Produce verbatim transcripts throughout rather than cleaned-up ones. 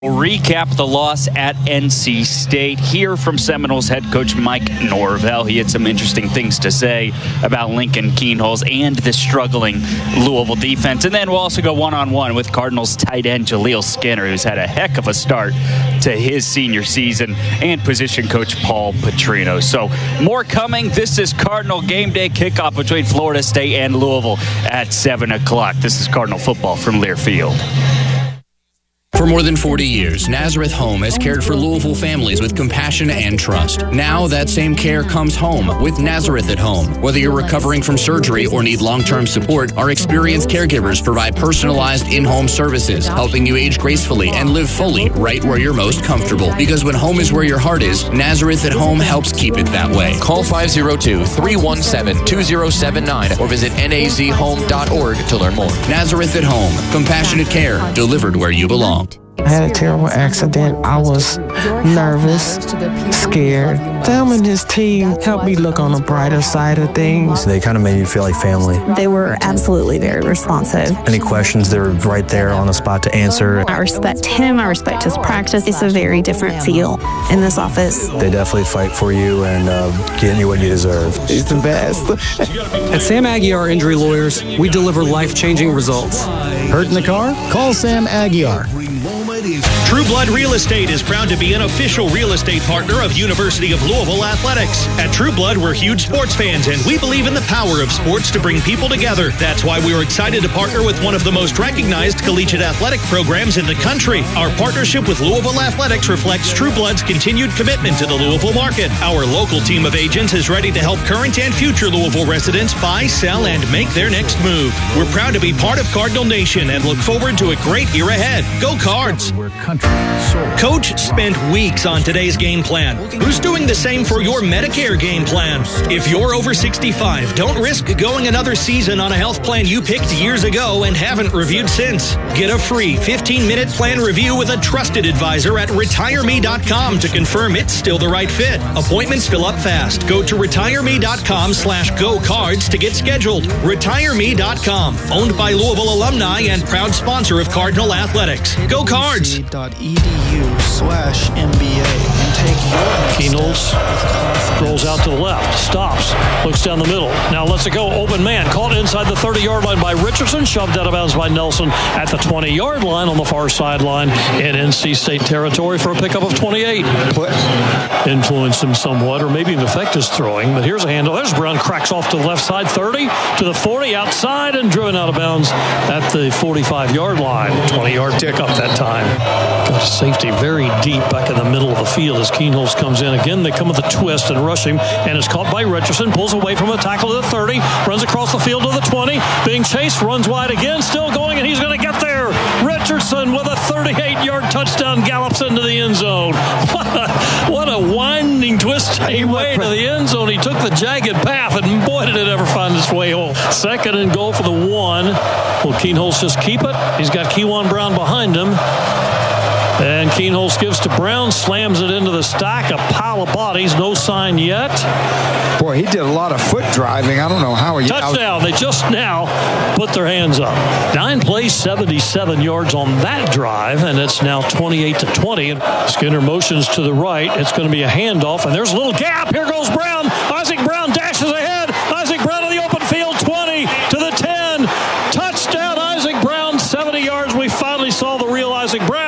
Recap the loss at N C State. Hear from Seminoles head coach Mike Norvell. He had some interesting things to say about Lincoln Kienholz and the struggling Louisville defense. And then we'll also go one-on-one with Cardinals tight end Jaleel Skinner, who's had a heck of a start to his senior season, and position coach Paul Petrino. So more coming. This is Cardinal Game Day kickoff between Florida State and Louisville at seven o'clock. This is Cardinal football from Learfield. For more than forty years, Nazareth Home has cared for Louisville families with compassion and trust. Now that same care comes home with Nazareth at Home. Whether you're recovering from surgery or need long-term support, our experienced caregivers provide personalized in-home services, helping you age gracefully and live fully right where you're most comfortable. Because when home is where your heart is, Nazareth at Home helps keep it that way. Call five oh two, three one seven, two oh seven nine or visit N A Z home dot org to learn more. Nazareth at Home. Compassionate care delivered where you belong. I had a terrible accident. I was nervous, scared. Sam and his team helped me look on the brighter side of things. They kind of made you feel like family. They were absolutely very responsive. Any questions, they were right there on the spot to answer. I respect him. I respect his practice. It's a very different feel in this office. They definitely fight for you and uh, getting you what you deserve. He's the best. At Sam Aguiar Injury Lawyers, we deliver life-changing results. Hurt in the car? Call Sam Aguiar. True Blood Real Estate is proud to be an official real estate partner of University of Louisville Athletics. At True Blood, we're huge sports fans, and we believe in the power of sports to bring people together. That's why we were excited to partner with one of the most recognized collegiate athletic programs in the country. Our partnership with Louisville Athletics reflects True Blood's continued commitment to the Louisville market. Our local team of agents is ready to help current and future Louisville residents buy, sell, and make their next move. We're proud to be part of Cardinal Nation and look forward to a great year ahead. Go Cards! Coach spent weeks on today's game plan. Who's doing the same for your Medicare game plan? If you're over sixty-five, don't risk going another season on a health plan you picked years ago and haven't reviewed since. Get a free fifteen-minute plan review with a trusted advisor at retire me dot com to confirm it's still the right fit. Appointments fill up fast. Go to retire me dot com slash go cards to get scheduled. retire me dot com, owned by Louisville alumni and proud sponsor of Cardinal Athletics. Go Cards! .edu slash MBA and take your Kienholz rolls out to the left, stops, looks down the middle. Now lets it go. Open man caught inside the thirty-yard line by Richardson, shoved out of bounds by Nelson at the twenty-yard line on the far sideline in N C State territory for a pickup of twenty-eight. Influenced him somewhat, or maybe even affect his throwing. But here's a handle. There's Brown, cracks off to the left side, thirty to the forty, outside and driven out of bounds at the forty-five-yard line. twenty-yard pickup that time. Got a safety very deep back in the middle of the field as Kienholz comes in. Again, they come with a twist and rush him, and is caught by Richardson, pulls away from a tackle to the thirty, runs across the field to the twenty, being chased, runs wide again, still going, and he's going to get there. Richardson with a thirty-eight-yard touchdown gallops into the end zone. What a, what a winding, twisting way to the end zone. He took the jagged path, and boy, did it ever find its way home. Second and goal for the one. Will Kienholz just keep it? He's got Kewan Brown behind him. And Kienholz gives to Brown, slams it into the stack, a pile of bodies, no sign yet. Boy, he did a lot of foot driving. I don't know how he... Touchdown. They just now put their hands up. Nine plays, seventy-seven yards on that drive, and it's now twenty-eight to twenty. And Skinner motions to the right. It's going to be a handoff, and there's a little gap. Here goes Brown. Isaac Brown dashes ahead. Isaac Brown in the open field, twenty to the ten. Touchdown, Isaac Brown, seventy yards. We finally saw the real Isaac Brown.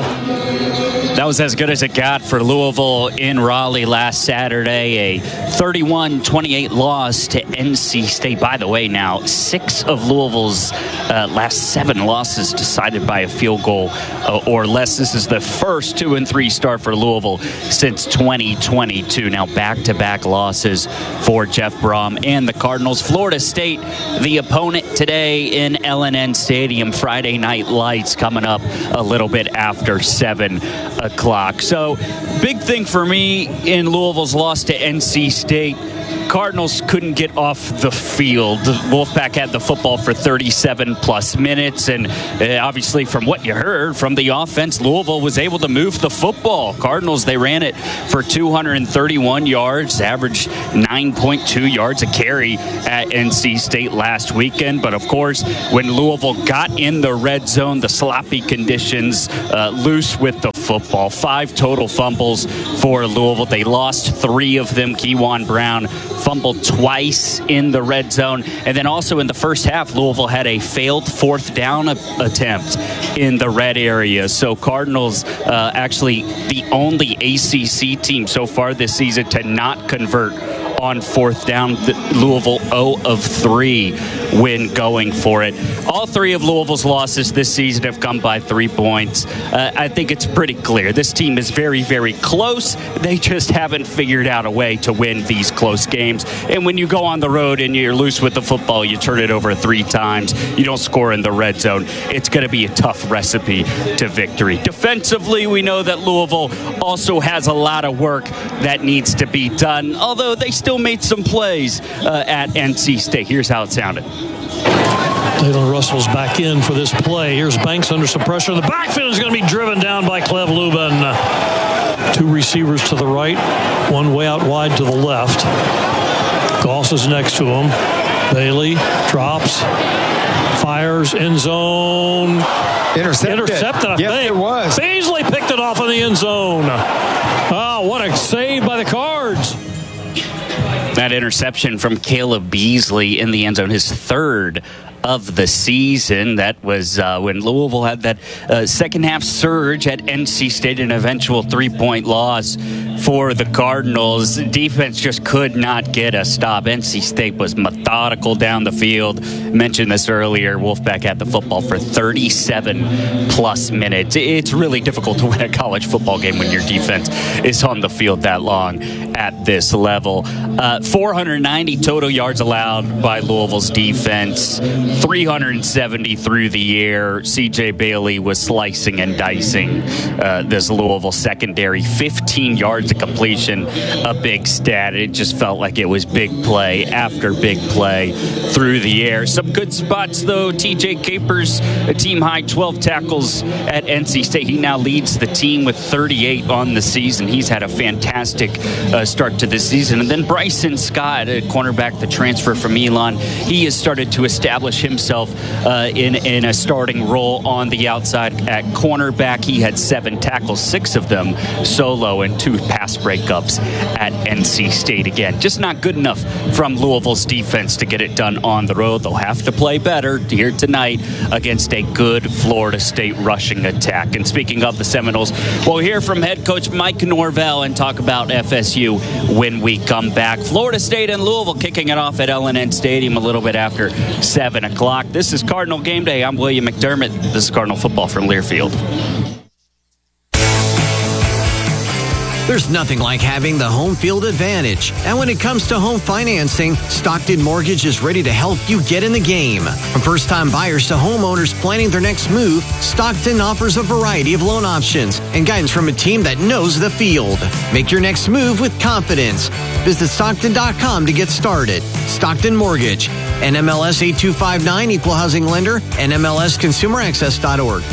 That was as good as it got for Louisville in Raleigh last Saturday. A thirty-one twenty-eight loss to N C State. By the way, now six of Louisville's uh, last seven losses decided by a field goal uh, or less. This is the first two and three start for Louisville since twenty twenty-two. Now back-to-back losses for Jeff Brom and the Cardinals. Florida State, the opponent today in L N N Stadium. Friday Night Lights coming up a little bit after seven o'clock. So big thing for me in Louisville's loss to N C State, Cardinals couldn't get off the field. The Wolfpack had the football for thirty-seven plus minutes, and uh, obviously from what you heard from the offense, Louisville was able to move the football. Cardinals, they ran it for two hundred thirty-one yards, averaged nine point two yards a carry at N C State last weekend. But of course, when Louisville got in the red zone, the sloppy conditions, uh, loose with the football. Five total fumbles for Louisville. They lost three of them. Kewan Brown fumbled twice in the red zone. And then also in the first half, Louisville had a failed fourth down a- attempt in the red area. So Cardinals uh, actually the only A C C team so far this season to not convert on fourth down. Louisville zero of three when going for it. All three of Louisville's losses this season have come by three points. Uh, I think it's pretty clear. This team is very, very close. They just haven't figured out a way to win these close games. And when you go on the road and you're loose with the football, you turn it over three times, you don't score in the red zone, it's going to be a tough recipe to victory. Defensively, we know that Louisville also has a lot of work that needs to be done, although they still made some plays uh, at N C State. Here's how it sounded. Dalen Russell's back in for this play. Here's Banks under some pressure. The backfield is going to be driven down by Clev Lubin. Two receivers to the right, one way out wide to the left. Goss is next to him. Bailey drops, fires, end zone. Intercepted. Intercepted, I yep, think. It was. Beasley picked it off in the end zone. Oh, what a save by the Cards. That interception from Caleb Beasley in the end zone, his third of the season. That was uh, when Louisville had that uh, second half surge at N C State, an eventual three-point loss for the Cardinals. Defense just could not get a stop. N C State was methodical down the field. Mentioned this earlier. Wolfpack had the football for thirty-seven plus minutes. It's really difficult to win a college football game when your defense is on the field that long at this level. Uh, four hundred ninety total yards allowed by Louisville's defense. three hundred seventy through the air. C J Bailey was slicing and dicing uh, this Louisville secondary. fifteen yards of completion, a big stat. It just felt like it was big play after big play through the air. Some good spots, though. T J Capers, a team-high twelve tackles at N C State. He now leads the team with thirty-eight on the season. He's had a fantastic uh, start to this season. And then Bryson Scott, a cornerback, the transfer from Elon, he has started to establish himself uh, in, in a starting role on the outside at cornerback. He had seven tackles, six of them solo, and two pass breakups at N C State. Again, just not good enough from Louisville's defense to get it done on the road. They'll have to play better here tonight against a good Florida State rushing attack. And speaking of the Seminoles, we'll hear from head coach Mike Norvell and talk about F S U when we come back. Florida State and Louisville kicking it off at L N N Stadium a little bit after seven o'clock. This is Cardinal Game Day. I'm William McDermott. This is Cardinal Football from Learfield. There's nothing like having the home field advantage. And when it comes to home financing, Stockton Mortgage is ready to help you get in the game. From first-time buyers to homeowners planning their next move, Stockton offers a variety of loan options and guidance from a team that knows the field. Make your next move with confidence. Visit Stockton dot com to get started. Stockton Mortgage, N M L S eight two five nine, Equal Housing Lender, N M L S Consumer Access dot org.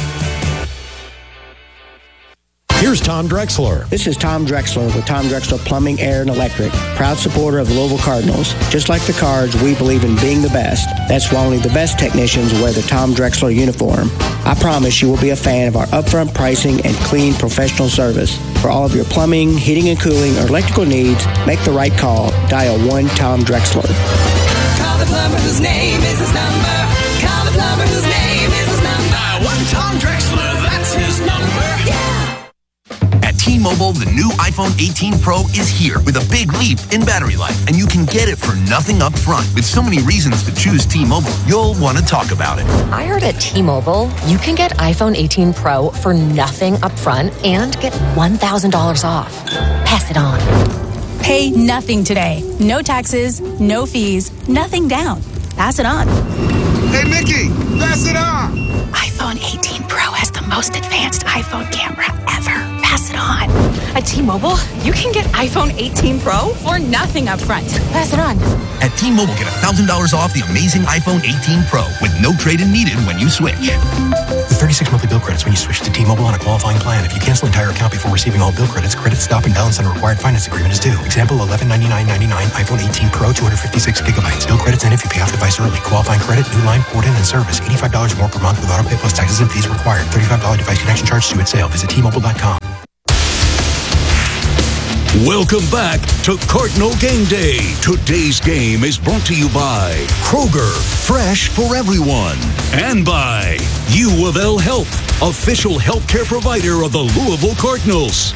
Here's Tom Drexler. This is Tom Drexler with Tom Drexler Plumbing, Air, and Electric, proud supporter of the Louisville Cardinals. Just like the Cards, we believe in being the best. That's why only the best technicians wear the Tom Drexler uniform. I promise you will be a fan of our upfront pricing and clean professional service. For all of your plumbing, heating and cooling, or electrical needs, make the right call. Dial one Tom Drexler. Call the plumber whose name is his number. Call the plumber whose name is his number. Dial one Tom Drexler, that's his number. Yeah. At T-Mobile, the new iPhone eighteen Pro is here with a big leap in battery life, and you can get it for nothing up front. With so many reasons to choose T-Mobile, you'll want to talk about it. I heard at T-Mobile, you can get iPhone eighteen Pro for nothing up front and get one thousand dollars off. Pass it on. Pay nothing today. No taxes, no fees, nothing down. Pass it on. Hey, Mickey, pass it on. iPhone eighteen Pro has the most advanced iPhone camera ever. Pass it on. At T-Mobile, you can get iPhone eighteen Pro for nothing up front. Pass it on. At T-Mobile, get one thousand dollars off the amazing iPhone eighteen Pro with no trade-in needed when you switch. With thirty-six monthly bill credits when you switch to T-Mobile on a qualifying plan. If you cancel an entire account before receiving all bill credits, credit stop and balance on a required finance agreement is due. Example, eleven ninety-nine ninety-nine iPhone eighteen Pro, two hundred fifty-six gigabytes. Bill credits end if you pay off device early. Qualifying credit, new line, port in, and service. eighty-five dollars more per month with auto pay plus taxes and fees required. thirty-five dollars device connection charge due at sale. Visit T Mobile dot com. Welcome back to Cardinal Game Day. Today's game is brought to you by Kroger, fresh for everyone. And by U of L Health, official healthcare provider of the Louisville Cardinals.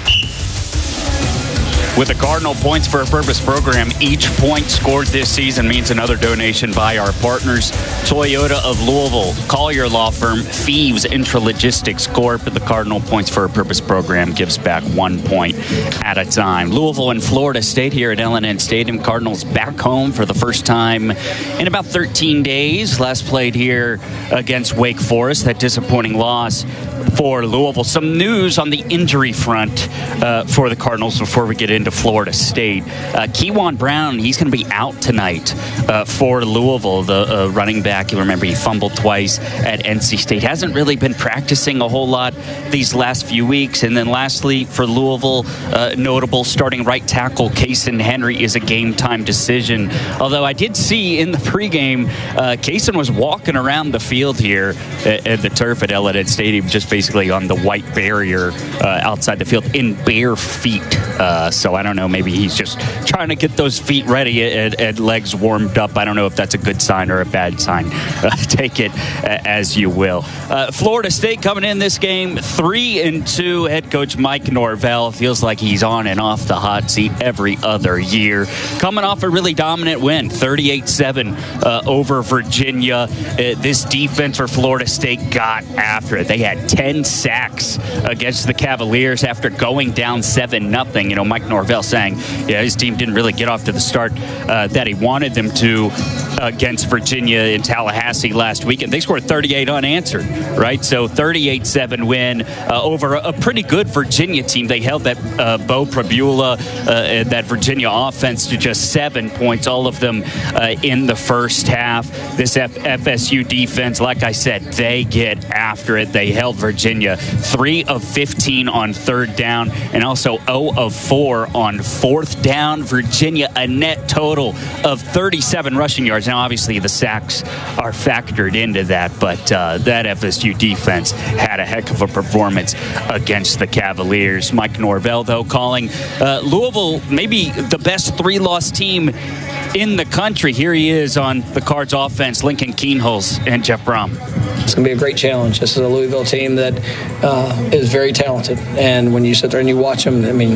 With the Cardinal Points for a Purpose program, each point scored this season means another donation by our partners, Toyota of Louisville, Collier Law Firm, Thieves Intralogistics Corp. The Cardinal Points for a Purpose program gives back one point at a time. Louisville and Florida State here at L N N Stadium. Cardinals back home for the first time in about thirteen days. Last played here against Wake Forest. That disappointing loss for Louisville. Some news on the injury front uh, for the Cardinals before we get into Florida State. Uh, Kewan Brown, he's going to be out tonight uh, for Louisville, the uh, running back. You remember he fumbled twice at N C State. Hasn't really been practicing a whole lot these last few weeks. And then lastly, for Louisville, uh, notable starting right tackle Kaysen Henry is a game-time decision. Although I did see in the pregame, uh, Kaysen was walking around the field here at, at the turf at L N N Stadium, just basically on the white barrier uh, outside the field in bare feet. Uh, so I don't know, maybe he's just trying to get those feet ready and, and legs warmed up. I don't know if that's a good sign or a bad sign. Uh, take it uh, as you will. Uh, Florida State coming in this game three and two. Head coach Mike Norvell feels like he's on and off the hot seat every other year. Coming off a really dominant win, thirty-eight seven uh, over Virginia. Uh, this defense for Florida State got after it. They had ten sacks against the Cavaliers after going down seven nothing. You know, Mike Norvell saying, yeah, his team didn't really get off to the start uh, that he wanted them to against Virginia in Tallahassee last weekend. They scored thirty-eight unanswered, right? So thirty-eight seven win uh, over a, a pretty good Virginia team. They held that uh, Bo Prabula, uh, that Virginia offense to just seven points, all of them uh, in the first half. This F- FSU defense, like I said, they get after it. They held Virginia three of fifteen on third down and also zero of four on fourth down. Virginia, a net total of thirty-seven rushing yards. Now, obviously, the sacks are factored into that, but uh, that F S U defense had a heck of a performance against the Cavaliers. Mike Norvell, though, calling uh, Louisville maybe the best three-loss team in the country. Here he is on the Cards offense, Lincoln Kienholz and Jeff Brom. It's going to be a great challenge. This is a Louisville team that uh, is very talented. And when you sit there and you watch them, I mean,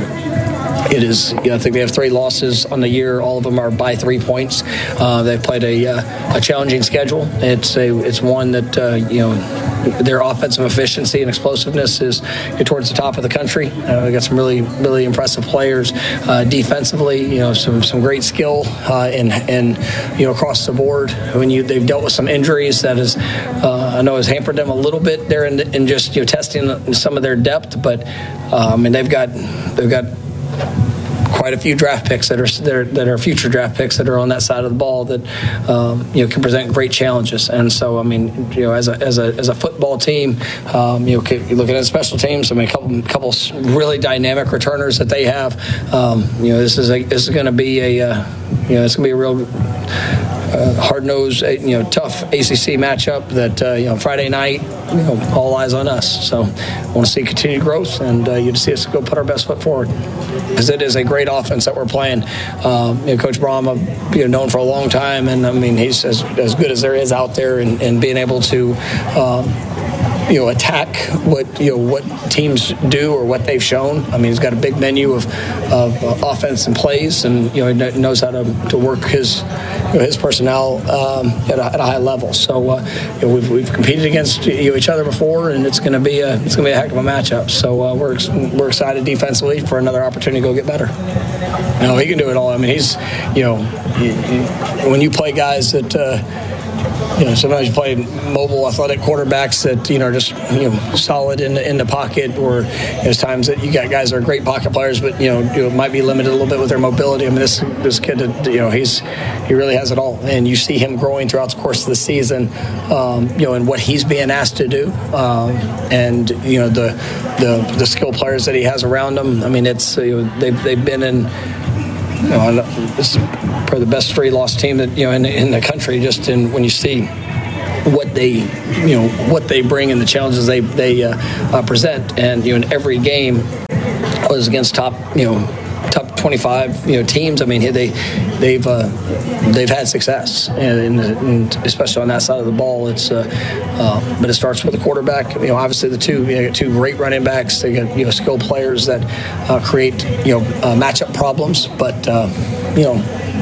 it is, you know, I think they have three losses on the year. All of them are by three points. Uh, they've played a, uh, a challenging schedule. It's a, it's one that, uh, you know, their offensive efficiency and explosiveness is towards the top of the country. Uh, we got some really, really impressive players uh, defensively. You know, some some great skill uh, and and you know across the board. When you they've dealt with some injuries that is, uh, I know has hampered them a little bit there in, in just you know testing some of their depth. But um, and they've got they've got. quite a few draft picks that are, that are that are future draft picks that are on that side of the ball that um, you know can present great challenges. And so I mean you know as a as a as a football team, um, you know you're looking at special teams. I mean a couple couple really dynamic returners that they have. Um, you know this is a this is going to be a uh, you know it's going to be a real. Uh, hard-nosed, you know, tough A C C matchup that, uh, you know, Friday night, you know, all eyes on us. So I want to see continued growth and uh, you to see us go put our best foot forward. Because it is a great offense that we're playing. Um, you know, Coach Brom, I've you know, known for a long time, and I mean, he's as, as good as there is out there and, and being able to, um, you know, attack what you know what teams do or what they've shown. I mean, he's got a big menu of, of uh, offense and plays, and you know, he knows how to, to work his you know, his personnel um, at, a, at a high level. So uh, you know, we've we've competed against you know, each other before, and it's going to be a it's going to be a heck of a matchup. So uh, we're we're excited defensively for another opportunity to go get better. You know, he can do it all. I mean, he's you know, he, he, when you play guys that. Uh, you know, sometimes you play mobile, athletic quarterbacks that, you know, are just, you know, solid in the, in the pocket, or there's times that you got guys that are great pocket players, but, you know, you know, might be limited a little bit with their mobility. I mean, this this kid, you know, he's he really has it all, and you see him growing throughout the course of the season, um, you know, and what he's being asked to do, um, and, you know, the the the skill players that he has around him. I mean, it's, you know, they've they've been in. You know, this is probably the best three-loss team that, you know, in, in the country. Just in when you see what they, you know, what they bring and the challenges they they uh, uh, present, and, you know, in every game was against top, you know, top twenty-five, you know, teams. I mean, they they've uh, they've had success, and, and especially on that side of the ball. It's uh, uh, but it starts with the quarterback. You know, obviously the two you know, two great running backs. They got, you know, skilled players that uh, create, you know, uh, matchup problems. But uh, you know,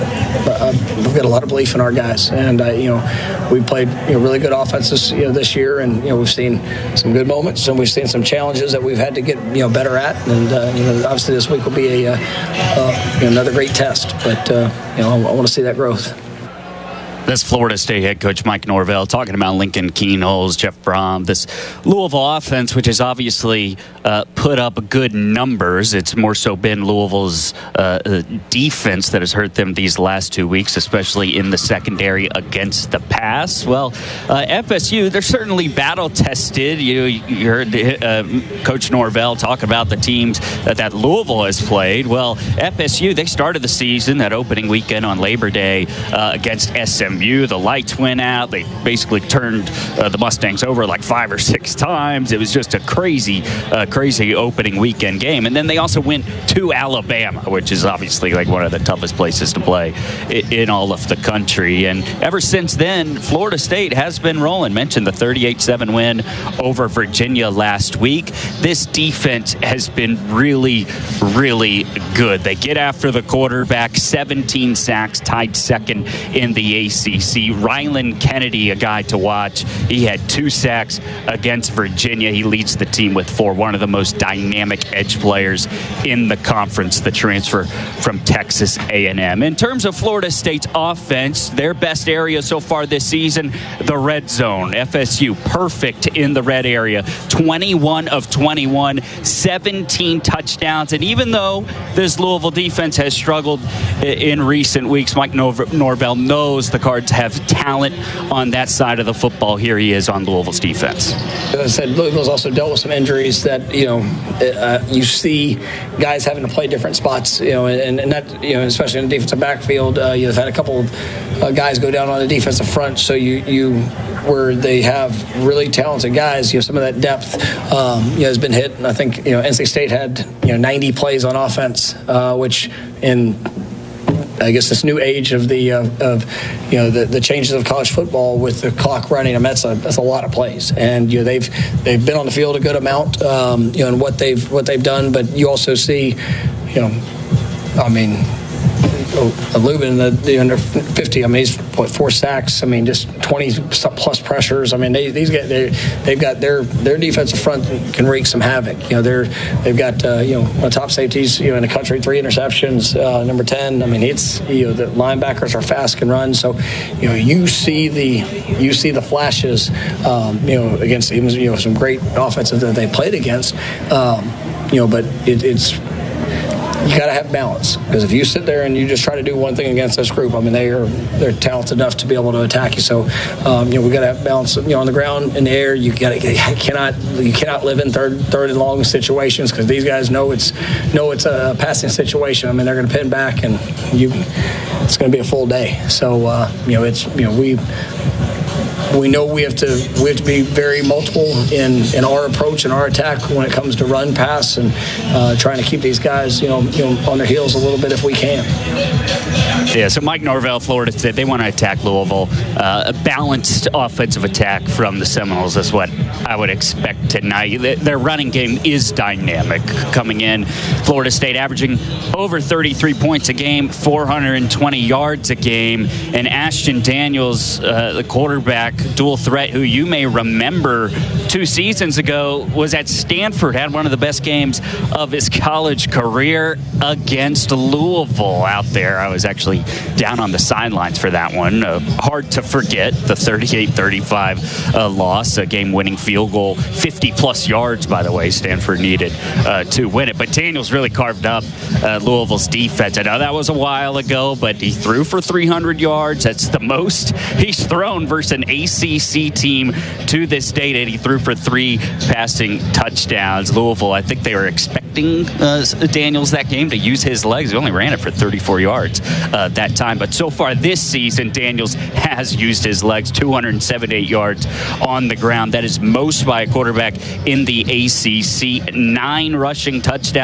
uh, we've got a lot of belief in our guys, and uh, you know, we played, you know, really good offenses, you know, this year, and, you know, we've seen some good moments, and we've seen some challenges that we've had to get, you know, better at. And uh, you know, obviously this week will be a uh, uh, you know, another great test. But uh, you know, I, I want to see that growth. That's Florida State head coach Mike Norvell talking about Lincoln Kienholz, Jeff Brom, this Louisville offense, which has obviously uh, put up good numbers. It's more so been Louisville's uh, defense that has hurt them these last two weeks, especially in the secondary against the pass. Well, uh, F S U, they're certainly battle-tested. You, you heard uh, Coach Norvell talk about the teams that, that Louisville has played. Well, F S U, they started the season, that opening weekend on Labor Day, uh, against S M U. The lights went out. They basically turned uh, the Mustangs over like five or six times. It was just a crazy, uh, crazy opening weekend game. And then they also went to Alabama, which is obviously like one of the toughest places to play in, in all of the country. And ever since then, Florida State has been rolling. Mentioned the thirty-eight seven win over Virginia last week. This defense has been really, really good. They get after the quarterback, seventeen sacks, tied second in the A C C. Rylan Kennedy, a guy to watch. He had two sacks against Virginia. He leads the team with four. One of the most dynamic edge players in the conference, the transfer from Texas A and M. In terms of Florida State's offense, their best area so far this season, the red zone. F S U perfect in the red area. twenty-one of twenty-one, seventeen touchdowns. And even though this Louisville defense has struggled in recent weeks, Mike Norvell knows the Cards have talent on that side of the football. Here he is on Louisville's defense. As I said, Louisville's also dealt with some injuries that, you know, uh, you see guys having to play different spots, you know, and, and that, you know, especially in the defensive backfield. Uh, you've had a couple of uh, guys go down on the defensive front, so you, you where they have really talented guys, you know, some of that depth, um, you know, has been hit. And I think, you know, N C State had, you know, ninety plays on offense, uh, which in I guess this new age of the uh, of you know the, the changes of college football with the clock running, I mean, that's a that's a lot of plays, and you know they've they've been on the field a good amount, um, you know, and what they've what they've done, but you also see, you know, I mean, Lubin, the, the under fifty, I mean, he's what, four sacks. I mean, just twenty plus pressures. I mean, they, these guys, they they've got their their defensive front can wreak some havoc. You know, they're they've got uh, you know one of the top safeties, you know, in the country, three interceptions. Uh, number ten. I mean, it's, you know, the linebackers are fast, can run. So, you know, you see the you see the flashes. Um, you know, against even, you know, some great offenses that they played against. Um, you know, but it, it's. You got to have balance, because if you sit there and you just try to do one thing against this group, I mean, they are they're talented enough to be able to attack you. So, um, you know, we got to have balance. You know, on the ground, in the air, you got to cannot you cannot live in third third and long situations, because these guys know it's know it's a passing situation. I mean, they're going to pin back, and you it's going to be a full day. So, uh, you know, it's you know we. We know we have to we have to be very multiple in, in our approach and our attack when it comes to run, pass, and uh, trying to keep these guys, you know, you know, on their heels a little bit if we can. Yeah, so Mike Norvell, Florida State, they want to attack Louisville. Uh, a balanced offensive attack from the Seminoles. That's what I would expect tonight. Their running game is dynamic coming in. Florida State averaging over thirty-three points a game, four hundred twenty yards a game. And Ashton Daniels, uh, the quarterback, dual threat, who you may remember two seasons ago was at Stanford, had one of the best games of his college career against Louisville out there. I was actually down on the sidelines for that one. Uh, hard to forget the thirty-eight thirty-five uh, loss, a game-winning field goal, fifty-plus yards, by the way, Stanford needed uh, to win it. But Daniels really carved up uh, Louisville's defense. I know that was a while ago, but he threw for three hundred yards. That's the most he's thrown versus an A C C team to this date, and he threw for three passing touchdowns. Louisville, I think they were expecting uh, Daniels that game to use his legs. He only ran it for thirty-four yards uh, that time. But so far this season, Daniels has used his legs, two hundred seventy-eight yards on the ground. That is most by a quarterback in the A C C. Nine rushing touchdowns